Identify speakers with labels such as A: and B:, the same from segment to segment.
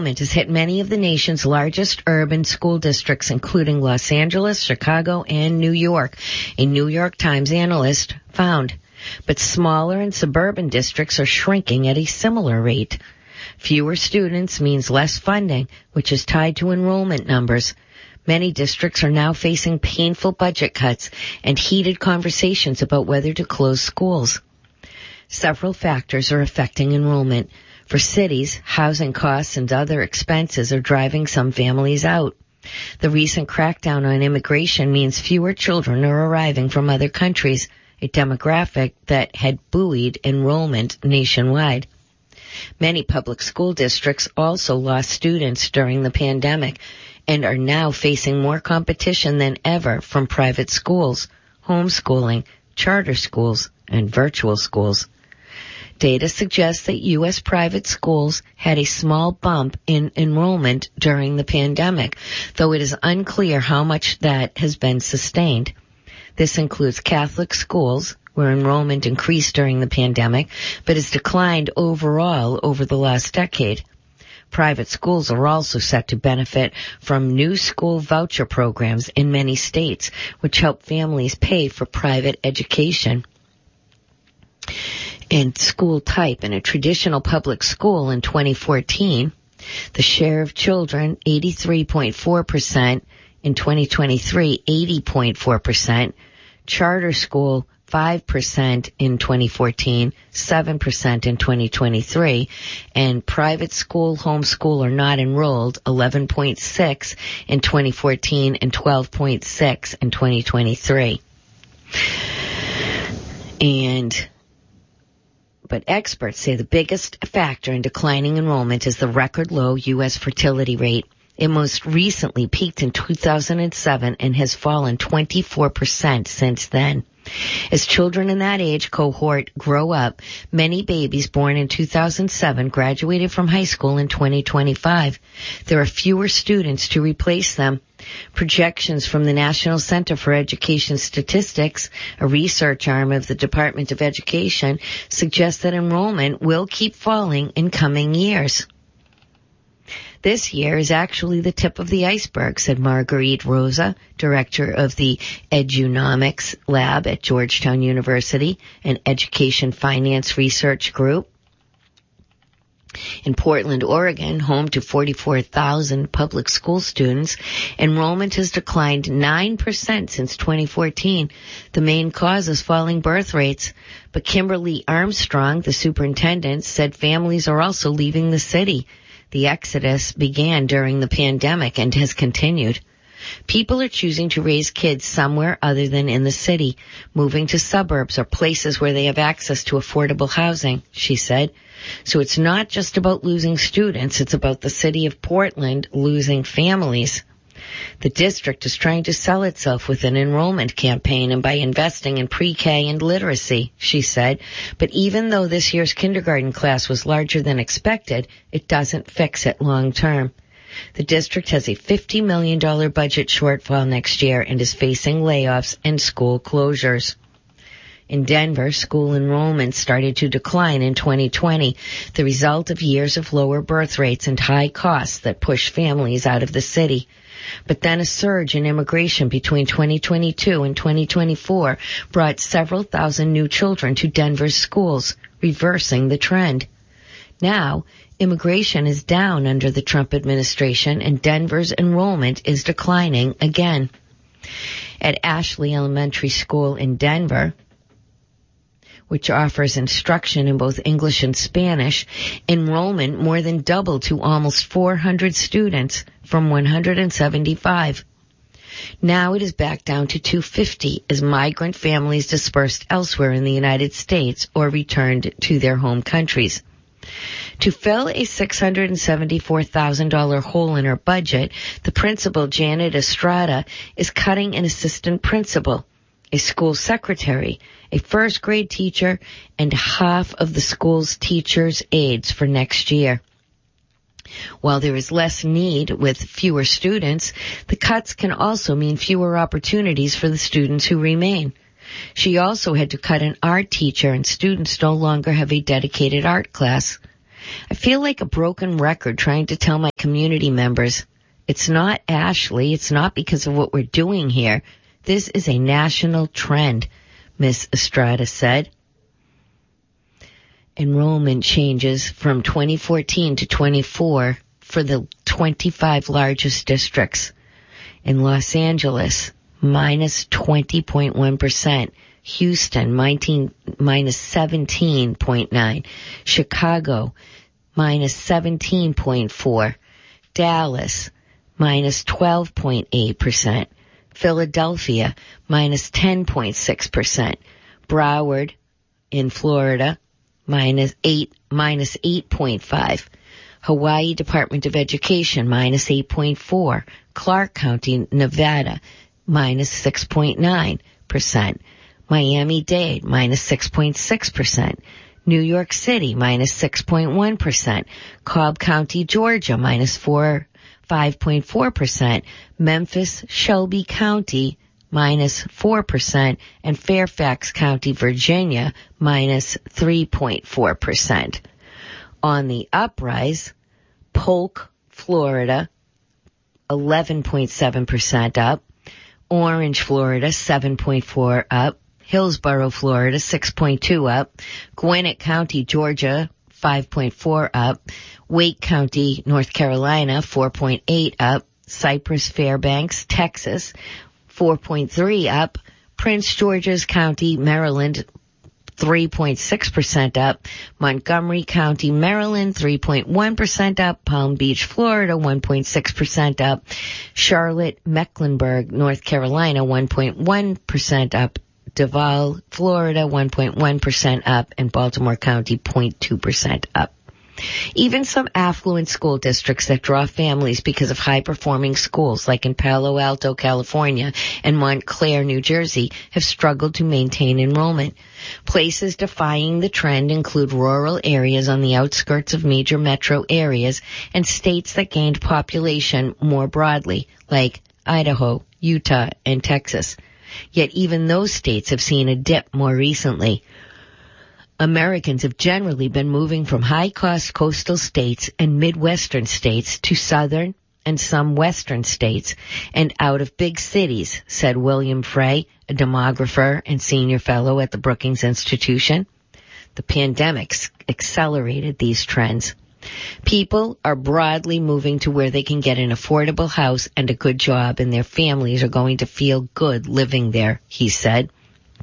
A: has hit many of the nation's largest urban school districts, including Los Angeles, Chicago, and New York, a New York Times analyst found. But smaller and suburban districts are shrinking at a similar rate. Fewer students means less funding, which is tied to enrollment numbers. Many districts are now facing painful budget cuts and heated conversations about whether to close schools. Several factors are affecting enrollment. For cities, housing costs and other expenses are driving some families out. The recent crackdown on immigration means fewer children are arriving from other countries, a demographic that had buoyed enrollment nationwide. Many public school districts also lost students during the pandemic and are now facing more competition than ever from private schools, homeschooling, charter schools, and virtual schools. Data suggests that U.S. private schools had a small bump in enrollment during the pandemic, though it is unclear how much that has been sustained. This includes Catholic schools, where enrollment increased during the pandemic, but has declined overall over the last decade. Private schools are also set to benefit from new school voucher programs in many states, which help families pay for private education. And school type. In a traditional public school in 2014, the share of children, 83.4%. In 2023, 80.4%. Charter school, 5% in 2014, 7% in 2023. And private school, homeschool, or not enrolled, 11.6% in 2014 and 12.6% in 2023. But experts say the biggest factor in declining enrollment is the record low U.S. fertility rate. It most recently peaked in 2007 and has fallen 24% since then. As children in that age cohort grow up, many babies born in 2007 graduated from high school in 2025. There are fewer students to replace them. Projections from the National Center for Education Statistics, a research arm of the Department of Education, suggest that enrollment will keep falling in coming years. This year is actually the tip of the iceberg, said Marguerite Rosa, director of the Edunomics Lab at Georgetown University, an education finance research group. In Portland, Oregon, home to 44,000 public school students, enrollment has declined 9% since 2014. The main cause is falling birth rates. But Kimberly Armstrong, the superintendent, said families are also leaving the city. The exodus began during the pandemic and has continued. People are choosing to raise kids somewhere other than in the city, moving to suburbs or places where they have access to affordable housing, she said. So it's not just about losing students, it's about the city of Portland losing families. The district is trying to sell itself with an enrollment campaign and by investing in pre-K and literacy, she said. But even though this year's kindergarten class was larger than expected, it doesn't fix it long term. The district has a $50 million budget shortfall next year and is facing layoffs and school closures. In Denver, school enrollment started to decline in 2020, the result of years of lower birth rates and high costs that pushed families out of the city. But then a surge in immigration between 2022 and 2024 brought several thousand new children to Denver's schools, reversing the trend. Now, immigration is down under the Trump administration and Denver's enrollment is declining again. At Ashley Elementary School in Denver, which offers instruction in both English and Spanish, enrollment more than doubled to almost 400 students from 175. Now it is back down to 250 as migrant families dispersed elsewhere in the United States or returned to their home countries. To fill a $674,000 hole in her budget, the principal, Janet Estrada, is cutting an assistant principal, a school secretary, a first grade teacher, and half of the school's teachers' aides for next year. While there is less need with fewer students, the cuts can also mean fewer opportunities for the students who remain. She also had to cut an art teacher, and students no longer have a dedicated art class. I feel like a broken record trying to tell my community members, it's not Ashley, it's not because of what we're doing here. This is a national trend, Miss Estrada said. Enrollment changes from 2014 to 24 for the 25 largest districts. In Los Angeles, minus 20.1%. Houston, minus 17.9%. Chicago, minus 17.4%. Dallas, minus 12.8%. Philadelphia, minus 10.6%. Broward in Florida, minus 8.5%. Hawaii Department of Education, minus 8.4%. Clark County, Nevada, minus 6.9%. Miami-Dade, minus 6.6%. New York City, minus 6.1%. Cobb County, Georgia, minus 5.4%. Memphis, Shelby County, minus 4%. And Fairfax County, Virginia, minus 3.4%. On the uprise, Polk, Florida, 11.7% up. Orange, Florida, 7.4% up. Hillsborough, Florida, 6.2% up. Gwinnett County, Georgia, 5.4% up. Wake County, North Carolina, 4.8% up. Cypress, Fairbanks, Texas, 4.3% up. Prince George's County, Maryland, 3.6% up. Montgomery County, Maryland, 3.1% up. Palm Beach, Florida, 1.6% up. Charlotte, Mecklenburg, North Carolina, 1.1% up. Duval, Florida, 1.1% up. And Baltimore County, 0.2% up. Even some affluent school districts that draw families because of high-performing schools, like in Palo Alto, California, and Montclair, New Jersey, have struggled to maintain enrollment. Places defying the trend include rural areas on the outskirts of major metro areas and states that gained population more broadly, like Idaho, Utah, and Texas. Yet even those states have seen a dip more recently. Americans have generally been moving from high-cost coastal states and Midwestern states to southern and some western states and out of big cities, said William Frey, a demographer and senior fellow at the Brookings Institution. The pandemic accelerated these trends. People are broadly moving to where they can get an affordable house and a good job, and their families are going to feel good living there, he said.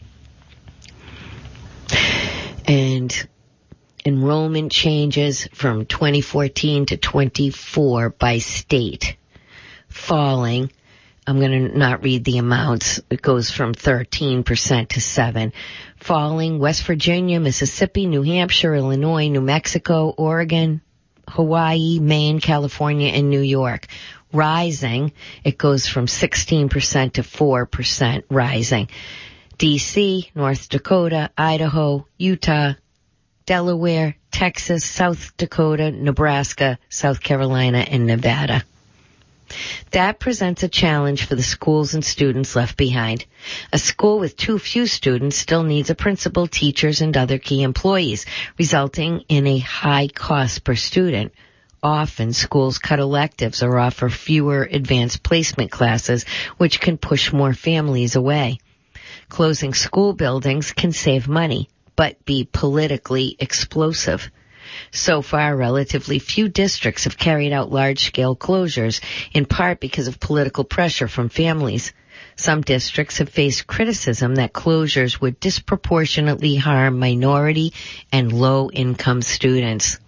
A: And enrollment changes from 2014 to 24 by state. Falling, I'm going to not read the amounts. It goes from 13% to 7%. Falling, West Virginia, Mississippi, New Hampshire, Illinois, New Mexico, Oregon, Hawaii, Maine, California, and New York. Rising, it goes from 16% to 4% rising. D.C., North Dakota, Idaho, Utah, Delaware, Texas, South Dakota, Nebraska, South Carolina, and Nevada. That presents a challenge for the schools and students left behind. A school with too few students still needs a principal, teachers, and other key employees, resulting in a high cost per student. Often, schools cut electives or offer fewer advanced placement classes, which can push more families away. Closing school buildings can save money, but be politically explosive. So far, relatively few districts have carried out large-scale closures, in part because of political pressure from families. Some districts have faced criticism that closures would disproportionately harm minority and low-income students.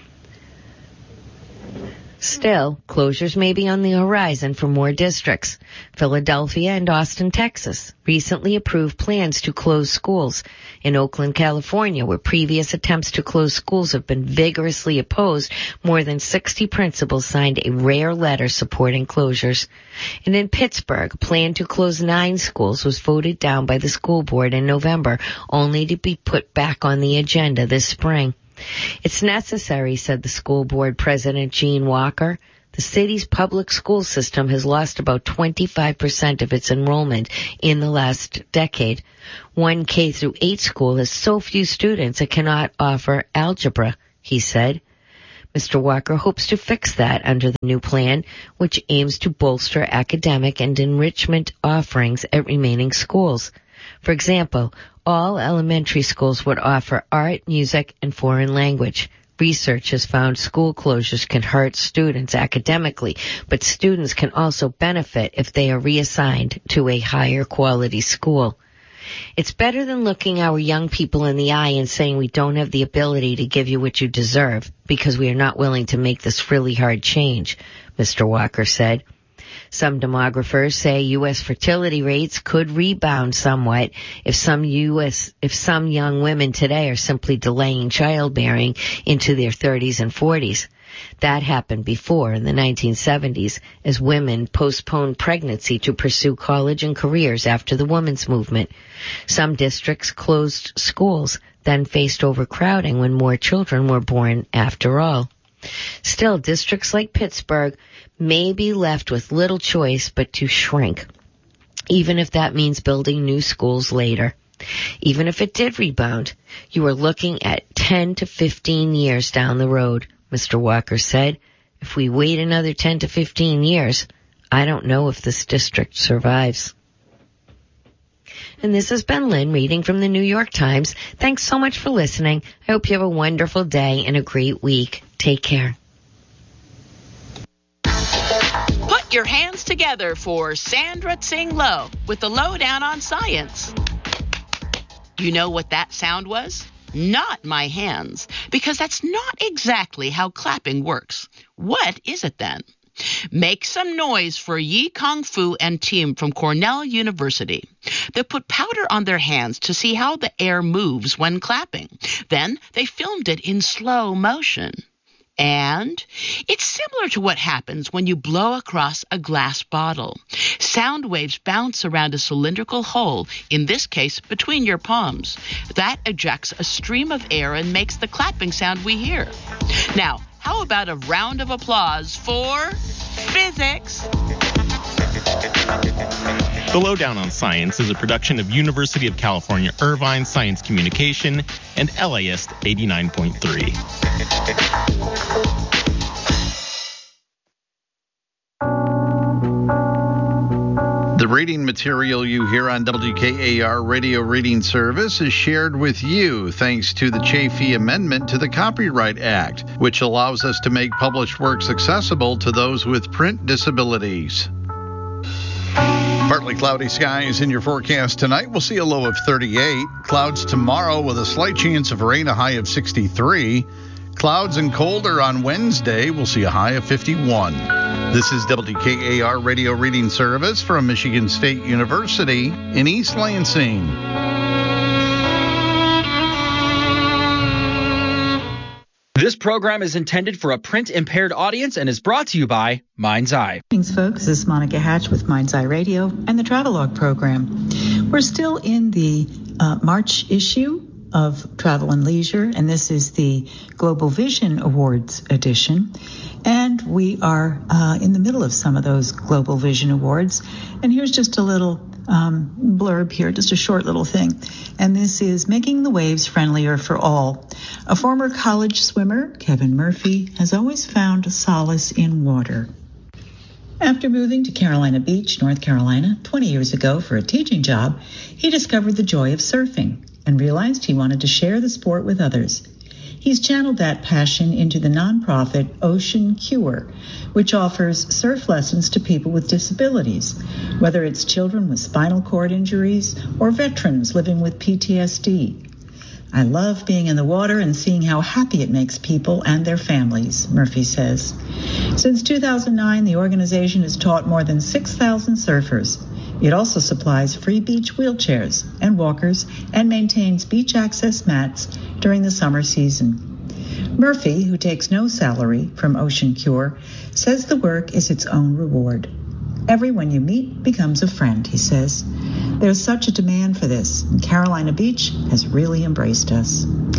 A: Still, closures may be on the horizon for more districts. Philadelphia and Austin, Texas, recently approved plans to close schools. In Oakland, California, where previous attempts to close schools have been vigorously opposed, more than 60 principals signed a rare letter supporting closures. And in Pittsburgh, a plan to close 9 schools was voted down by the school board in November, only to be put back on the agenda this spring. It's necessary, said the school board president, Gene Walker. The city's public school system has lost about 25% of its enrollment in the last decade. One K-8 school has so few students it cannot offer algebra, he said. Mr. Walker hopes to fix that under the new plan, which aims to bolster academic and enrichment offerings at remaining schools. For example, all elementary schools would offer art, music, and foreign language. Research has found school closures can hurt students academically, but students can also benefit if they are reassigned to a higher quality school. It's better than looking our young people in the eye and saying we don't have the ability to give you what you deserve because we are not willing to make this really hard change, Mr. Walker said. Some demographers say U.S. fertility rates could rebound somewhat if some young women today are simply delaying childbearing into their 30s and 40s. That happened before in the 1970s as women postponed pregnancy to pursue college and careers after the women's movement. Some districts closed schools, then faced overcrowding when more children were born after all. Still, districts like Pittsburgh may be left with little choice but to shrink, even if that means building new schools later. Even if it did rebound, you are looking at 10 to 15 years down the road, Mr. Walker said. If we wait another 10 to 15 years, I don't know if this district survives. And this has been Lynn reading from the New York Times. Thanks so much for listening. I hope you have a wonderful day and a great week. Take care.
B: Put your hands together for Sandra Tsing Loh with the Lowdown on Science. You know what that sound was? Not my hands, because that's not exactly how clapping works. What is it then? Make some noise for Yi Kung Fu and team from Cornell University. They put powder on their hands to see how the air moves when clapping. Then they filmed it in slow motion. And it's similar to what happens when you blow across a glass bottle. Sound waves bounce around a cylindrical hole, in this case between your palms. That ejects a stream of air and makes the clapping sound we hear. Now, how about a round of applause for physics?
C: The Lowdown on Science is a production of University of California, Irvine Science Communication and LAist 89.3.
D: The reading material you hear on WKAR Radio Reading Service is shared with you thanks to the Chafee Amendment to the Copyright Act, which allows us to make published works accessible to those with print disabilities. Partly cloudy skies in your forecast tonight. We'll see a low of 38. Clouds tomorrow with a slight chance of rain, a high of 63. Clouds and colder on Wednesday. We'll see a high of 51. This is WKAR Radio Reading Service from Michigan State University in East Lansing.
E: This program is intended for a print-impaired audience and is brought to you by Mind's Eye.
F: Greetings, folks. This is Monica Hatch with Mind's Eye Radio and the Travelogue program. We're still in the March issue of Travel and Leisure, and this is the Global Vision Awards edition. And we are in the middle of some of those Global Vision Awards. And here's just a little blurb here, just a short little thing. And this is Making the Waves Friendlier for All. A former college swimmer, Kevin Murphy, has always found solace in water. After moving to Carolina Beach, North Carolina, 20 years ago for a teaching job, he discovered the joy of surfing and realized he wanted to share the sport with others. He's channeled that passion into the nonprofit Ocean Cure, which offers surf lessons to people with disabilities, whether it's children with spinal cord injuries or veterans living with PTSD. I love being in the water and seeing how happy it makes people and their families, Murphy says. Since 2009, the organization has taught more than 6,000 surfers. It also supplies free beach wheelchairs and walkers and maintains beach access mats during the summer season. Murphy, who takes no salary from Ocean Cure, says the work is its own reward. Everyone you meet becomes a friend, he says. There's such a demand for this, and Carolina Beach has really embraced us. And we have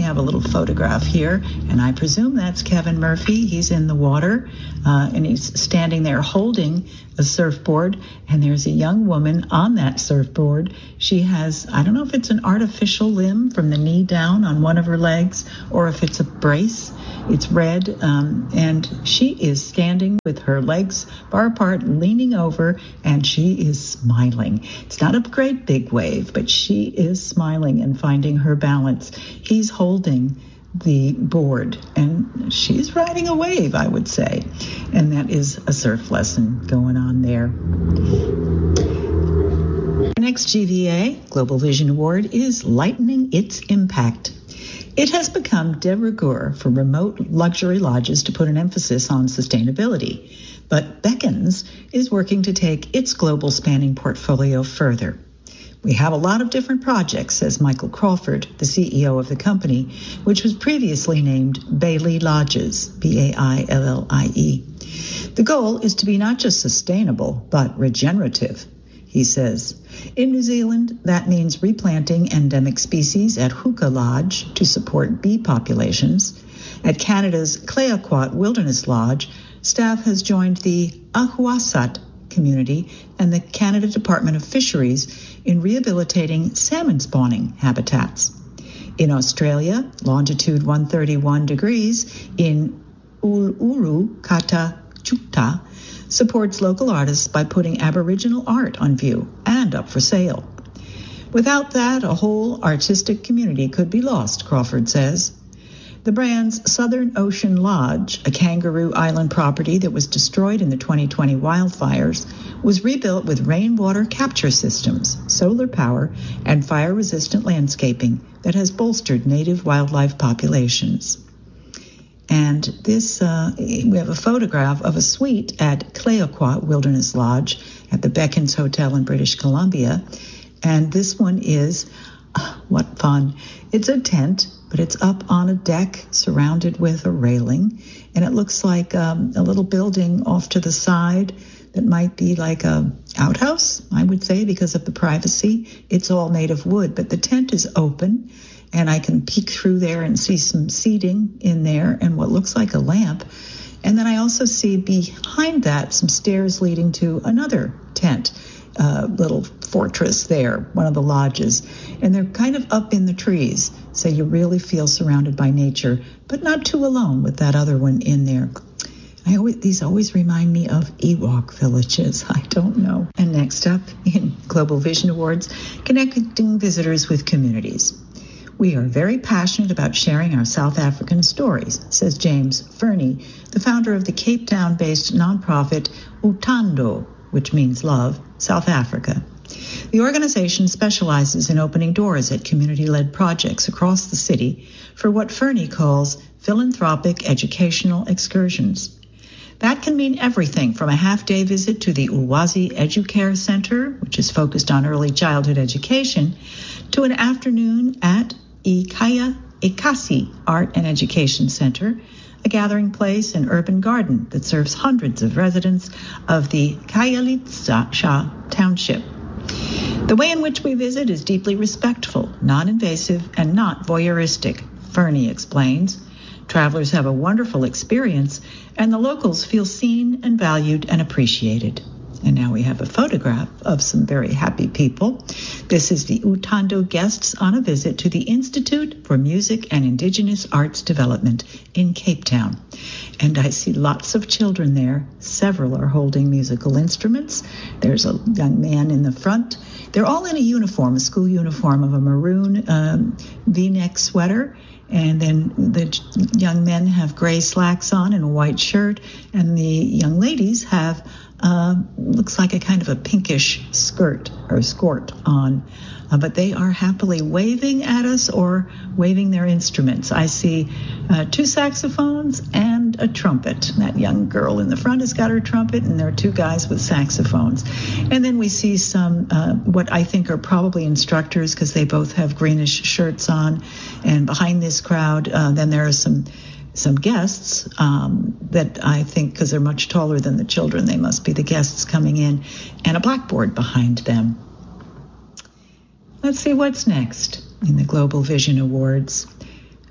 F: have a little photograph here, and I presume that's Kevin Murphy. He's in the water, and he's standing there holding a surfboard, and there's a young woman on that surfboard. She has, I don't know if it's an artificial limb from the knee down on one of her legs, or if it's a brace. It's red, and she is standing with her legs far apart, leaning over, and she is smiling. It's not a great big wave, but she is smiling and finding her balance. He's holding the board, and she's riding a wave, I would say. And that is a surf lesson going on there. The next GVA, Global Vision Award, is Lightening Its Impact. It has become de rigueur for remote luxury lodges to put an emphasis on sustainability, but Beckons is working to take its global spanning portfolio further. We have a lot of different projects, says Michael Crawford, the CEO of the company, which was previously named Baillie Lodges, B-A-I-L-L-I-E. The goal is to be not just sustainable, but regenerative. He says, in New Zealand, that means replanting endemic species at Huka Lodge to support bee populations. At Canada's Clayoquot Wilderness Lodge, staff has joined the Ahuasat community and the Canada Department of Fisheries in rehabilitating salmon spawning habitats. In Australia, longitude 131 degrees in Uluru Kata Chukta supports local artists by putting Aboriginal art on view and up for sale. Without that, a whole artistic community could be lost, Crawford says. The brand's Southern Ocean Lodge, a Kangaroo Island property that was destroyed in the 2020 wildfires, was rebuilt with rainwater capture systems, solar power, and fire-resistant landscaping that has bolstered native wildlife populations. And this, we have a photograph of a suite at Clayoquot Wilderness Lodge at the Beckons Hotel in British Columbia. And this one is, what fun. It's a tent, but it's up on a deck surrounded with a railing. And it looks like a little building off to the side that might be like a outhouse, I would say, because of the privacy. It's all made of wood, but the tent is open. And I can peek through there and see some seating in there and what looks like a lamp. And then I also see behind that some stairs leading to another tent, little fortress there, one of the lodges. And they're kind of up in the trees, so you really feel surrounded by nature, but not too alone with that other one in there. These always remind me of Ewok villages. I don't know. And next up in Global Vision Awards, connecting visitors with communities. We are very passionate about sharing our South African stories, says James Fernie, the founder of the Cape Town-based nonprofit Uthando, which means love, South Africa. The organization specializes in opening doors at community-led projects across the city for what Fernie calls philanthropic educational excursions. That can mean everything from a half-day visit to the Ulwazi Educare Center, which is focused on early childhood education, to an afternoon at Ikaya Ekasi Art and Education Center, a gathering place and urban garden that serves hundreds of residents of the Khayelitsha Township. The way in which we visit is deeply respectful, non-invasive, and not voyeuristic, Fernie explains. Travelers have a wonderful experience, and the locals feel seen and valued and appreciated. And now we have a photograph of some very happy people. This is the Uthando guests on a visit to the Institute for Music and Indigenous Arts Development in Cape Town. And I see lots of children there. Several are holding musical instruments. There's a young man in the front. They're all in a uniform, a school uniform of a maroon V-neck sweater. And then the young men have gray slacks on and a white shirt. And the young ladies have looks like a kind of a pinkish skirt or skort on. But they are happily waving at us or waving their instruments. I see 2 saxophones and a trumpet. That young girl in the front has got her trumpet, and there are 2 guys with saxophones. And then we see some what I think are probably instructors because they both have greenish shirts on. And behind this crowd, then there are some guests that I think, because they're much taller than the children, they must be the guests coming in, and a blackboard behind them. Let's see what's next in the Global Vision Awards.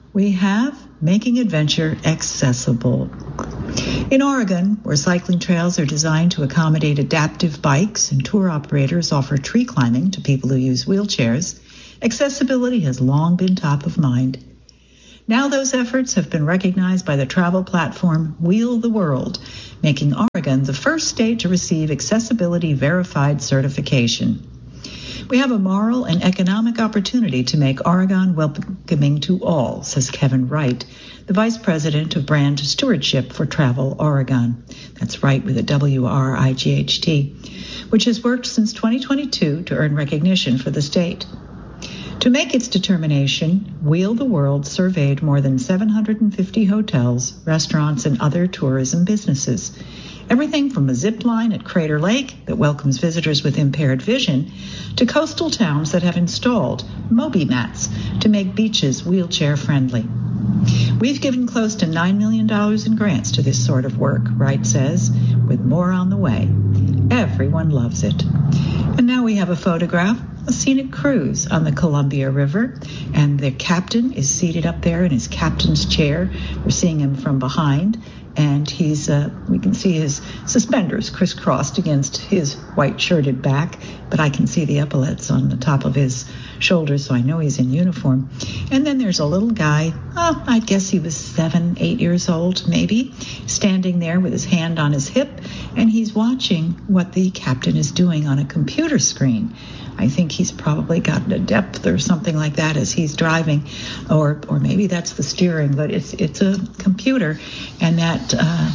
F: we have making adventure accessible. In Oregon, where cycling trails are designed to accommodate adaptive bikes and tour operators offer tree climbing to people who use wheelchairs, accessibility has long been top of mind. Now those efforts have been recognized by the travel platform Wheel the World, making Oregon the first state to receive accessibility verified certification. We have a moral and economic opportunity to make Oregon welcoming to all, says Kevin Wright, the Vice President of Brand Stewardship for Travel Oregon. That's Wright with a W-R-I-G-H-T, which has worked since 2022 to earn recognition for the state. To make its determination, Wheel the World surveyed more than 750 hotels, restaurants, and other tourism businesses. Everything from a zip line at Crater Lake that welcomes visitors with impaired vision to coastal towns that have installed Moby mats to make beaches wheelchair friendly. We've given close to $9 million in grants to this sort of work, Wright says, with more on the way. Everyone loves it. And now we have a photograph, a scenic cruise on the Columbia River, and the captain is seated up there in his captain's chair. We're seeing him from behind, and we can see his suspenders crisscrossed against his white shirted back, but I can see the epaulets on the top of his shoulders, so I know he's in uniform. And then there's a little guy, I guess he was 7, 8 years old, maybe, standing there with his hand on his hip, and he's watching what the captain is doing on a computer screen. I think he's probably gotten a depth or something like that as he's driving, or maybe that's the steering, but it's a computer, and that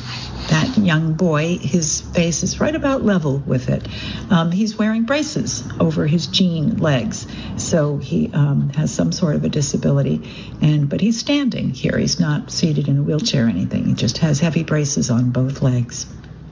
F: young boy, his face is right about level with it. He's wearing braces over his jean legs, so he has some sort of a disability, but he's standing here. He's not seated in a wheelchair or anything. He just has heavy braces on both legs.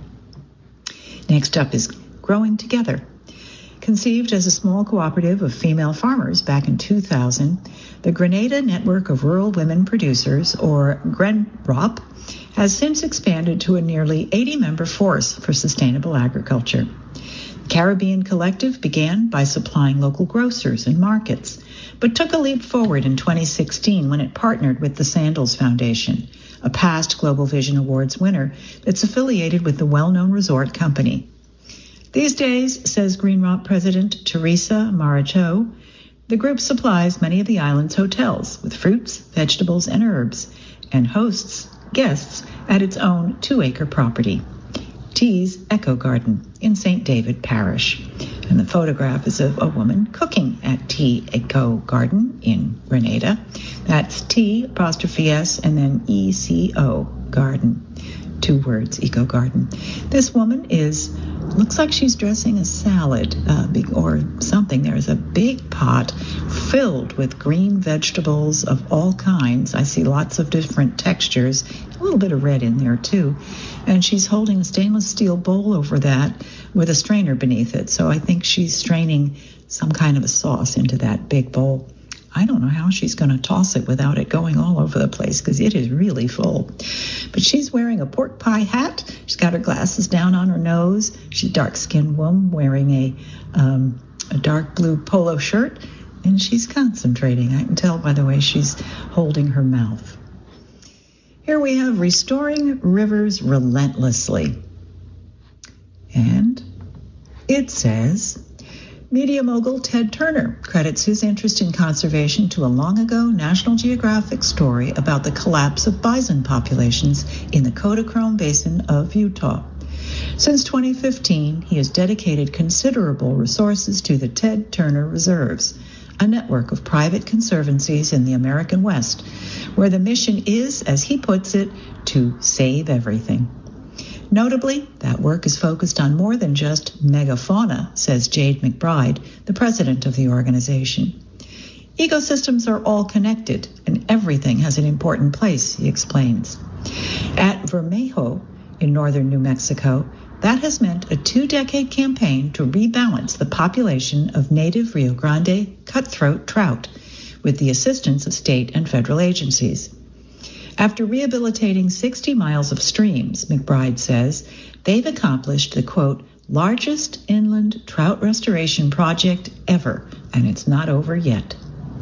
F: Next up is Growing Together. Conceived as a small cooperative of female farmers back in 2000, the Grenada Network of Rural Women Producers, or GRENROP, has since expanded to a nearly 80-member force for sustainable agriculture. The Caribbean Collective began by supplying local grocers and markets, but took a leap forward in 2016 when it partnered with the Sandals Foundation, a past Global Vision Awards winner that's affiliated with the well-known resort company. These days, says GRENROP President Teresa Maracho, the group supplies many of the island's hotels with fruits, vegetables, and herbs, and hosts guests at its own 2-acre property, Tea's Eco Garden in St. David Parish. And the photograph is of a woman cooking at Tea Eco Garden in Grenada. That's T''S and then E-C-O Garden. 2 words, Eco Garden. This woman looks like she's dressing a salad or something. There's a big pot filled with green vegetables of all kinds. I see lots of different textures, a little bit of red in there too. And she's holding a stainless steel bowl over that with a strainer beneath it. So I think she's straining some kind of a sauce into that big bowl. I don't know how she's going to toss it without it going all over the place because it is really full. But she's wearing a pork pie hat. She's got her glasses down on her nose. She's a dark-skinned woman wearing a dark blue polo shirt, and she's concentrating. I can tell by the way she's holding her mouth. Here we have Restoring Rivers Relentlessly. And it says, media mogul Ted Turner credits his interest in conservation to a long-ago National Geographic story about the collapse of bison populations in the Kodachrome Basin of Utah. Since 2015, he has dedicated considerable resources to the Ted Turner Reserves, a network of private conservancies in the American West, where the mission is, as he puts it, to save everything. Notably, that work is focused on more than just megafauna, says Jade McBride, the president of the organization. Ecosystems are all connected, and everything has an important place, he explains. At Vermejo, in northern New Mexico, that has meant a 2-decade campaign to rebalance the population of native Rio Grande cutthroat trout, with the assistance of state and federal agencies. After rehabilitating 60 miles of streams, McBride says, they've accomplished the, quote, largest inland trout restoration project ever, and it's not over yet.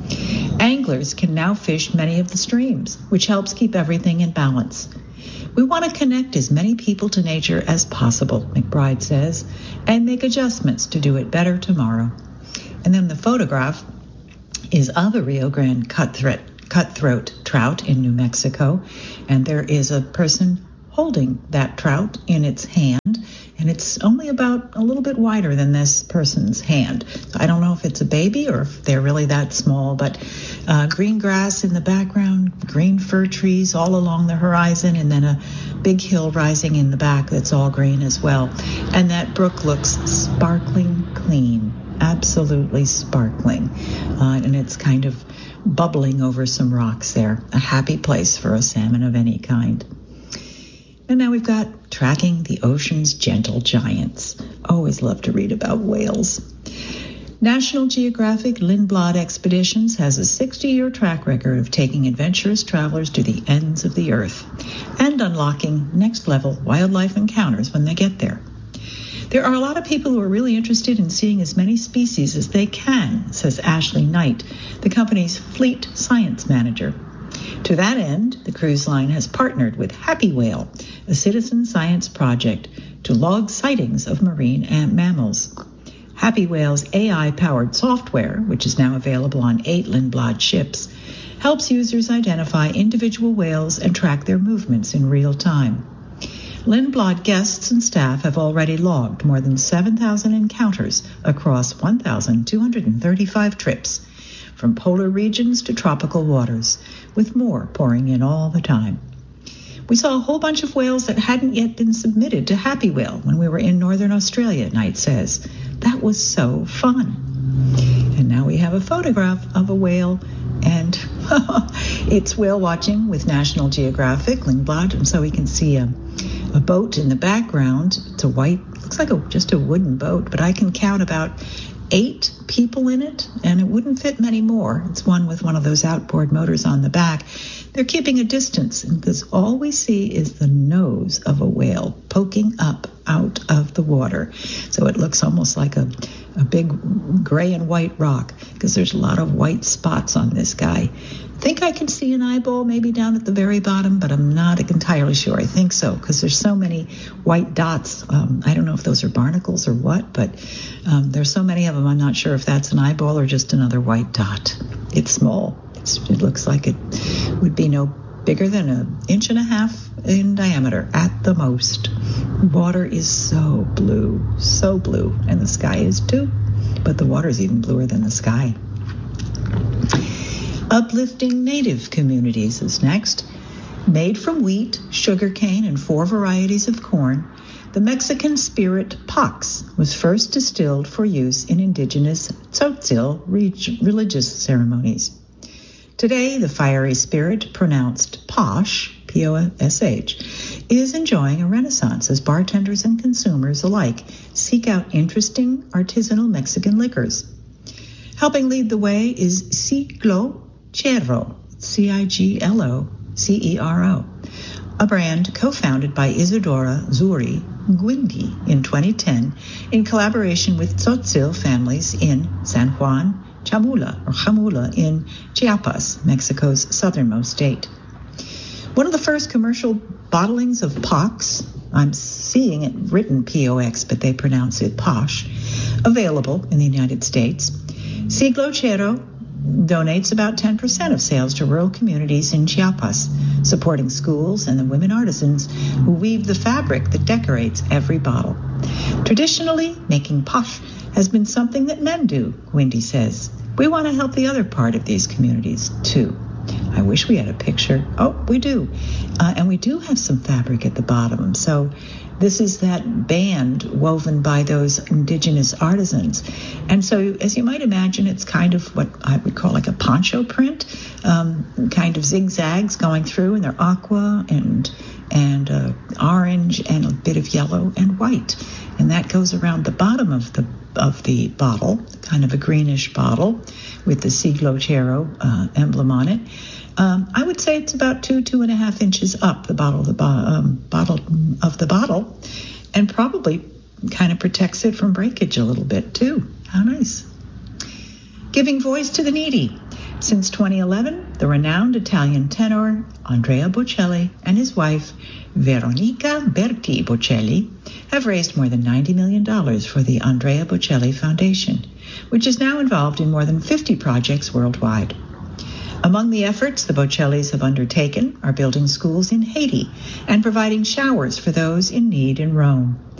F: Anglers can now fish many of the streams, which helps keep everything in balance. We want to connect as many people to nature as possible, McBride says, and make adjustments to do it better tomorrow. And then the photograph is of a Rio Grande cutthroat trout in New Mexico, and there is a person holding that trout in its hand, and it's only about a little bit wider than this person's hand. I don't know if it's a baby or if they're really that small, but green grass in the background, green fir trees all along the horizon, and then a big hill rising in the back that's all green as well. And that brook looks sparkling clean, absolutely sparkling, and it's kind of bubbling over some rocks there. A happy place for a salmon of any kind. And now we've got Tracking the Ocean's Gentle Giants. Always love to read about whales. National Geographic Lindblad Expeditions has a 60-year track record of taking adventurous travelers to the ends of the earth and unlocking next-level wildlife encounters when they get there. There are a lot of people who are really interested in seeing as many species as they can, says Ashley Knight, the company's fleet science manager. To that end, the cruise line has partnered with Happy Whale, a citizen science project, to log sightings of marine mammals. Happy Whale's AI-powered software, which is now available on 8 Lindblad ships, helps users identify individual whales and track their movements in real time. Lindblad guests and staff have already logged more than 7,000 encounters across 1,235 trips, from polar regions to tropical waters, with more pouring in all the time. We saw a whole bunch of whales that hadn't yet been submitted to Happy Whale when we were in Northern Australia, Knight says. That was so fun. And now we have a photograph of a whale, and it's whale watching with National Geographic Lindblad, and so we can see a boat in the background. It's a white, looks like just a wooden boat, but I can count about 8 people in it, and it wouldn't fit many more. It's one with one of those outboard motors on the back. They're keeping a distance because all we see is the nose of a whale poking up out of the water. So it looks almost like a big gray and white rock because there's a lot of white spots on this guy. I think I can see an eyeball maybe down at the very bottom, but I'm not entirely sure. I think so because there's so many white dots. I don't know if those are barnacles or what, but there's so many of them. I'm not sure if that's an eyeball or just another white dot. It's small. It looks like it would be no bigger than 1.5 inches in diameter at the most. Water is so blue, and the sky is too, but the water is even bluer than the sky. Uplifting native communities is next. Made from wheat, sugarcane, and 4 varieties of corn, the Mexican spirit Pax was first distilled for use in indigenous Tzotzil religious ceremonies. Today, the fiery spirit, pronounced Posh, P-O-S-H, is enjoying a renaissance as bartenders and consumers alike seek out interesting artisanal Mexican liquors. Helping lead the way is Siglo Cero, C-I-G-L-O-C-E-R-O, a brand co-founded by Isadora Zuri Guindi in 2010 in collaboration with Tzotzil families in San Juan, Chamula in Chiapas, Mexico's southernmost state. One of the first commercial bottlings of Pax, I'm seeing it written P-O-X, but they pronounce it Posh, available in the United States. Siglo Cero donates about 10% of sales to rural communities in Chiapas, supporting schools and the women artisans who weave the fabric that decorates every bottle. Traditionally, making Posh has been something that men do, Wendy says. We want to help the other part of these communities, too. I wish we had a picture. Oh, we do. And we do have some fabric at the bottom. So this is that band woven by those indigenous artisans. And so, as you might imagine, it's kind of what I would call like a poncho print, kind of zigzags going through, and they're aqua and orange and a bit of yellow and white. And that goes around the bottom of the bottle, kind of a greenish bottle with the Siglo Cero emblem on it. I would say it's about 2.5 inches up the bottle of the bottle, and probably kind of protects it from breakage a little bit too. How nice. Giving voice to the needy. Since 2011, the renowned Italian tenor Andrea Bocelli and his wife Veronica Berti Bocelli have raised more than $90 million for the Andrea Bocelli Foundation, which is now involved in more than 50 projects worldwide. Among the efforts the Bocellis have undertaken are building schools in Haiti and providing showers for those in need in Rome.